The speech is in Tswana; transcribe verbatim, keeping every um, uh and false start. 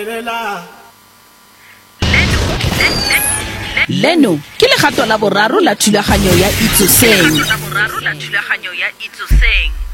Leno ke legato la boraro la thulaganyo ya Itsoseng.